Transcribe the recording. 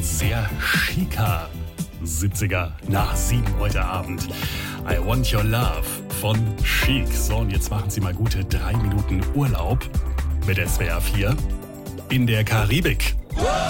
sehr schicker 70er nach 7 heute Abend. I Want Your Love von Chic. So, und jetzt machen Sie mal gute 3 Minuten Urlaub mit SWR 4 in der Karibik.